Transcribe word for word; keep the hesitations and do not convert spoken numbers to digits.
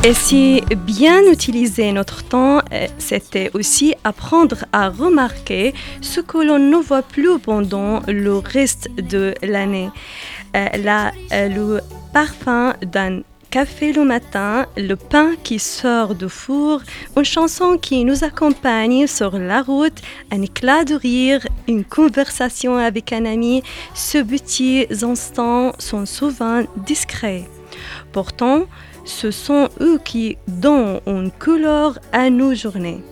Et si bien utiliser notre temps, c'était aussi apprendre à remarquer ce que l'on ne voit plus pendant le reste de l'année. Euh, là, euh, le parfum d'un café le matin, le pain qui sort du four, une chanson qui nous accompagne sur la route, un éclat de rire, une conversation avec un ami, ces petits instants sont souvent discrets. Pourtant, ce sont eux qui donnent une couleur à nos journées.